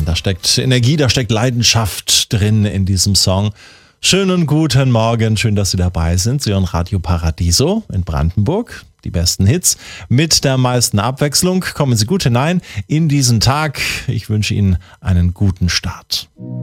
Da steckt Energie, da steckt Leidenschaft drin in diesem Song. Schönen guten Morgen, schön, dass Sie dabei sind. Sie hören Radio Paradiso in Brandenburg. Die besten Hits mit der meisten Abwechslung. Kommen Sie gut hinein in diesen Tag. Ich wünsche Ihnen einen guten Start.